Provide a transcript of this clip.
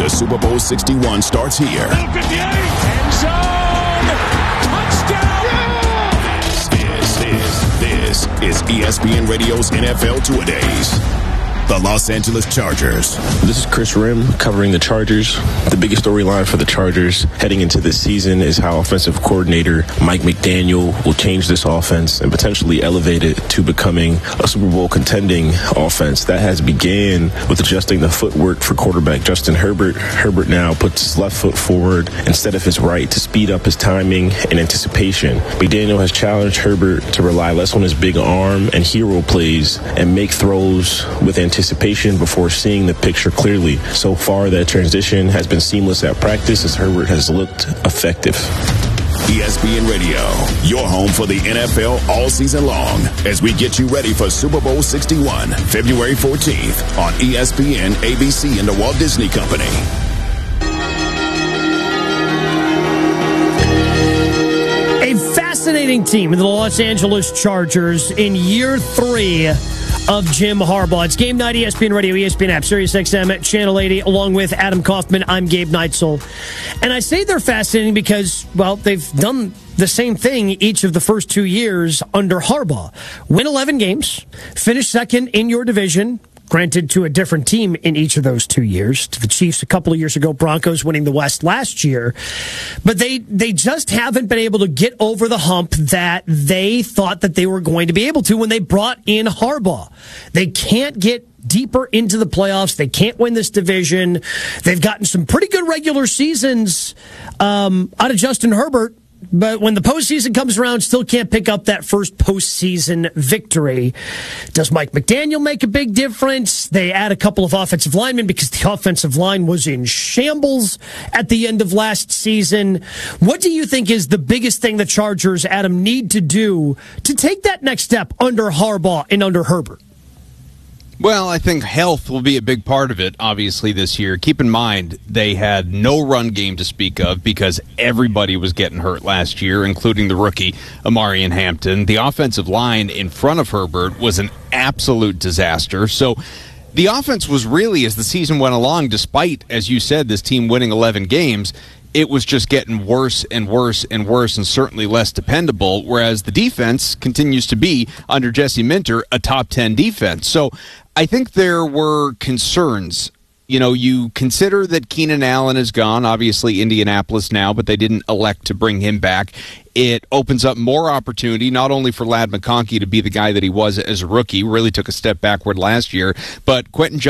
The Super Bowl 61 starts here. End zone! Touchdown! This is ESPN Radio's NFL Two-A-Days. The Los Angeles Chargers. This is Chris Rim covering the Chargers. The biggest storyline for the Chargers heading into this season is how offensive coordinator Mike McDaniel will change this offense and potentially elevate it to becoming a Super Bowl contending offense. That has began with adjusting the footwork for quarterback Justin Herbert. Herbert now puts his left foot forward instead of his right to speed up his timing and anticipation. McDaniel has challenged Herbert to rely less on his big arm and hero plays and make throws with anticipation before seeing the picture clearly. So far, that transition has been seamless at practice as Herbert has looked effective. ESPN Radio, your home for the NFL all season long, as we get you ready for Super Bowl 61, February 14th on ESPN, ABC, and the Walt Disney Company. A fascinating team in the Los Angeles Chargers in year 3 of Jim Harbaugh. It's Game Night, ESPN Radio, ESPN app, SiriusXM, Channel 80, along with Adam Kaufman. I'm Gabe Neitzel. And I say they're fascinating because, well, they've done the same thing each of the first 2 years under Harbaugh. Win 11 games, finish second in your division, granted to a different team in each of those 2 years, to the Chiefs a couple of years ago, Broncos winning the West last year. But they just haven't been able to get over the hump that they thought that they were going to be able to when they brought in Harbaugh. They can't get deeper into the playoffs. They can't win this division. They've gotten some pretty good regular seasons out of Justin Herbert. But when the postseason comes around, still can't pick up that first postseason victory. Does Mike McDaniel make a big difference? They add a couple of offensive linemen because the offensive line was in shambles at the end of last season. What do you think is the biggest thing the Chargers, Adam, need to do to take that next step under Harbaugh and under Herbert? Well, I think health will be a big part of it, obviously, this year. Keep in mind, they had no run game to speak of because everybody was getting hurt last year, including the rookie, Amarian Hampton. The offensive line in front of Herbert was an absolute disaster. So the offense was really, as the season went along, despite, as you said, this team winning 11 games, it was just getting worse and worse and worse and certainly less dependable, whereas the defense continues to be, under Jesse Minter, a top 10 defense. So I think there were concerns. You know, you consider that Keenan Allen is gone, obviously Indianapolis now, but they didn't elect to bring him back. It opens up more opportunity, not only for Ladd McConkey to be the guy that he was as a rookie, really took a step backward last year, but Quentin